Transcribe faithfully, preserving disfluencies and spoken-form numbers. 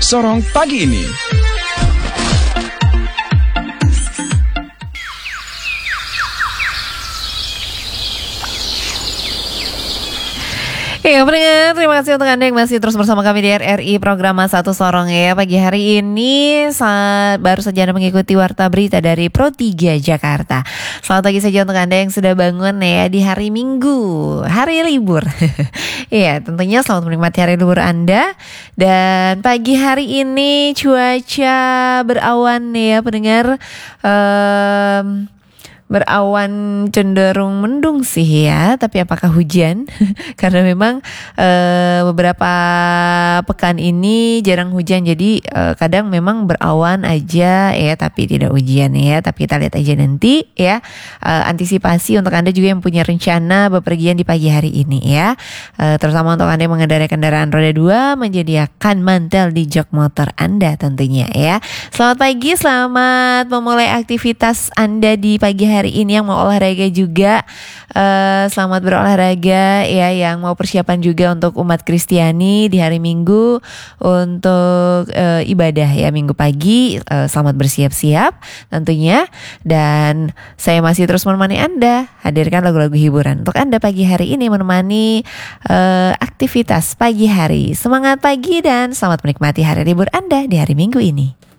Sorong pagi ini. Ya, pendengar, terima kasih untuk Anda yang masih terus bersama kami di R R I program Satu Sorong ya. Pagi hari ini saat baru saja Anda mengikuti Warta Berita dari Pro tiga Jakarta. Selamat pagi saja untuk Anda yang sudah bangun ya di hari Minggu, hari libur. Iya, tentunya selamat menikmati hari libur Anda. Dan pagi hari ini cuaca berawan ya pendengar. Um, Berawan cenderung mendung sih ya, tapi apakah hujan? Karena memang e, beberapa pekan ini jarang hujan, jadi e, kadang memang berawan aja ya, tapi tidak hujan ya. Tapi kita lihat aja nanti ya, e, antisipasi untuk Anda juga yang punya rencana bepergian di pagi hari ini ya. E, terutama untuk Anda yang mengendarai kendaraan roda dua, menyediakan mantel di jok motor Anda tentunya ya. Selamat pagi, selamat memulai aktivitas Anda di pagi hari hari ini yang mau olahraga juga, uh, selamat berolahraga ya, yang mau persiapan juga untuk umat Kristiani di hari Minggu untuk uh, ibadah ya Minggu pagi, uh, selamat bersiap-siap tentunya. Dan saya masih terus menemani Anda, hadirkan lagu-lagu hiburan untuk Anda pagi hari ini, menemani uh, aktivitas pagi hari. Semangat pagi dan selamat menikmati hari libur Anda di hari Minggu ini.